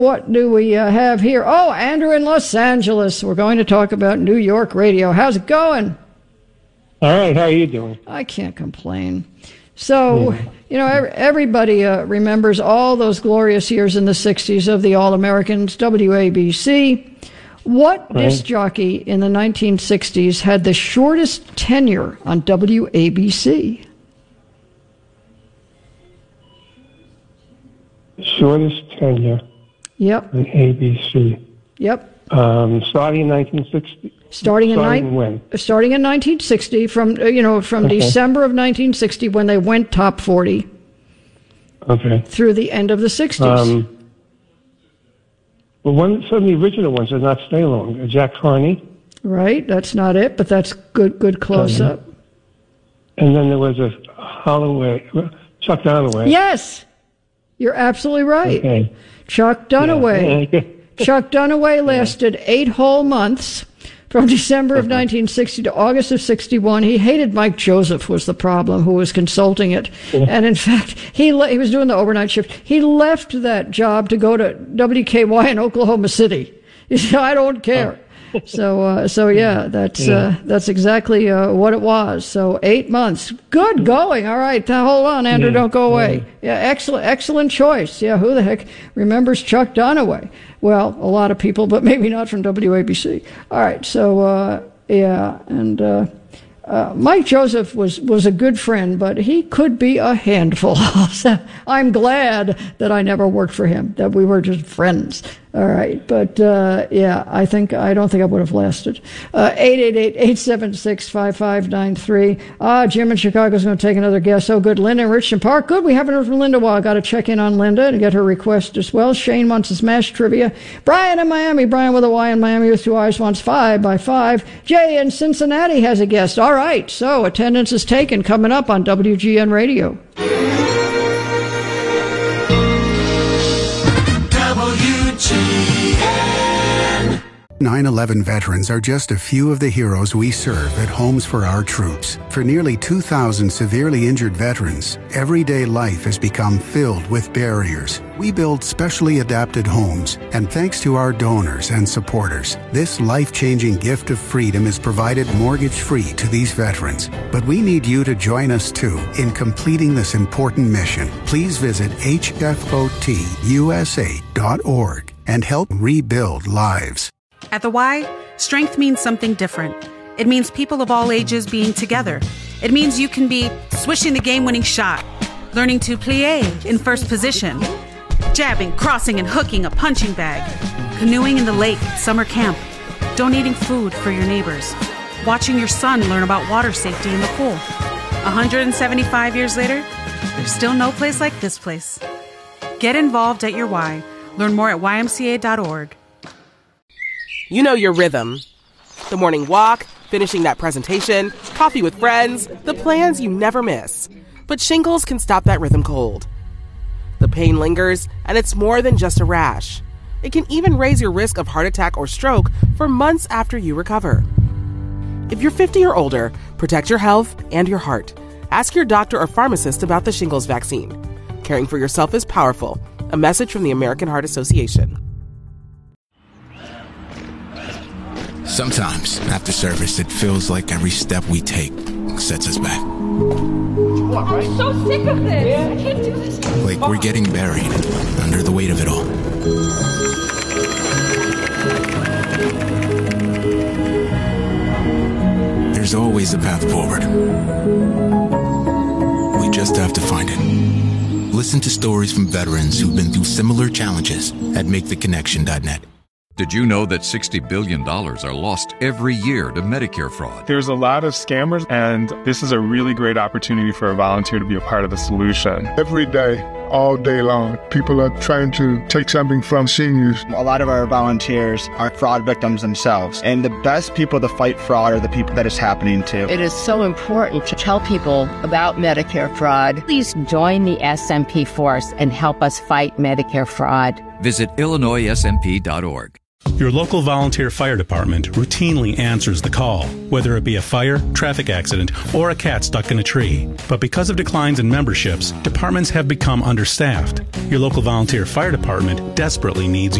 What do we have here? Oh, Andrew in Los Angeles. We're going to talk about New York radio. How's it going? All right. How are you doing? I can't complain. So, everybody remembers all those glorious years in the 60s of the All-Americans, WABC. What disc jockey in the 1960s had the shortest tenure on WABC? Shortest tenure. Yep. On ABC. Yep. Starting in 1960. Starting in when? Starting in 1960, from December of 1960 when they went top 40. Okay. Through the end of the 60s. Well, some of the original ones did not stay long. Jack Carney. Right. That's not it, but that's good close up. And then there was a Chuck Dunaway. Yes. You're absolutely right. Okay. Chuck Dunaway. Yeah. Chuck Dunaway lasted 8 whole months from December of 1960 to August of 61. He hated Mike Joseph was the problem, who was consulting it. Yeah. And in fact, he was doing the overnight shift. He left that job to go to WKY in Oklahoma City. He said, I don't care. So yeah, that's exactly what it was. So 8 months. Good going. All right. Now, hold on, Andrew. Yeah. Don't go away. Yeah, excellent choice. Yeah, who the heck remembers Chuck Dunaway? Well, a lot of people, but maybe not from WABC. All right. So, Mike Joseph was a good friend, but he could be a handful. I'm glad that I never worked for him, that we were just friends. All right. But, I don't think I would have lasted. 888-876-5593. Jim in Chicago's going to take another guess. Oh, good. Linda in Richmond Park. Good. We haven't heard from Linda. Well, I got to check in on Linda and get her request as well. Shane wants his MASH trivia. Brian in Miami. Brian with a Y in Miami with 2 I's wants 5 by 5. Jay in Cincinnati has a guest. All right. So attendance is taken coming up on WGN Radio. 9/11 veterans are just a few of the heroes we serve at Homes for Our Troops. For nearly 2,000 severely injured veterans, everyday life has become filled with barriers. We build specially adapted homes, and thanks to our donors and supporters, this life-changing gift of freedom is provided mortgage-free to these veterans. But we need you to join us too in completing this important mission. Please visit hfotusa.org and help rebuild lives. At the Y, strength means something different. It means people of all ages being together. It means you can be swishing the game-winning shot, learning to plie in first position, jabbing, crossing, and hooking a punching bag, canoeing in the lake at summer camp, donating food for your neighbors, watching your son learn about water safety in the pool. 175 years later, there's still no place like this place. Get involved at your Y. Learn more at ymca.org. You know your rhythm. The morning walk, finishing that presentation, coffee with friends, the plans you never miss. But shingles can stop that rhythm cold. The pain lingers, and it's more than just a rash. It can even raise your risk of heart attack or stroke for months after you recover. If you're 50 or older, protect your health and your heart. Ask your doctor or pharmacist about the shingles vaccine. Caring for yourself is powerful. A message from the American Heart Association. Sometimes, after service, it feels like every step we take sets us back. I'm so sick of this. I can't do this. Like we're getting buried under the weight of it all. There's always a path forward. We just have to find it. Listen to stories from veterans who've been through similar challenges at MakeTheConnection.net. Did you know that $60 billion are lost every year to Medicare fraud? There's a lot of scammers, and this is a really great opportunity for a volunteer to be a part of the solution. Every day, all day long, people are trying to take something from seniors. A lot of our volunteers are fraud victims themselves, and the best people to fight fraud are the people that it's happening to. It is so important to tell people about Medicare fraud. Please join the SMP force and help us fight Medicare fraud. Visit IllinoisSMP.org. Your local volunteer fire department routinely answers the call, whether it be a fire, traffic accident, or a cat stuck in a tree. But because of declines in memberships, departments have become understaffed. Your local volunteer fire department desperately needs